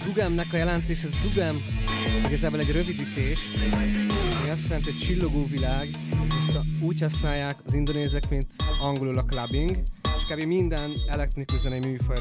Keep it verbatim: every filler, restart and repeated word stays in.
Dugemnek a jelentés, ez Dugem igazából egy rövidítés, ami azt jelenti, hogy csillogó világ. Ezt a, úgy használják az indonézek, mint angolul a clubbing, és kb. Minden elektronikus zenei műfaj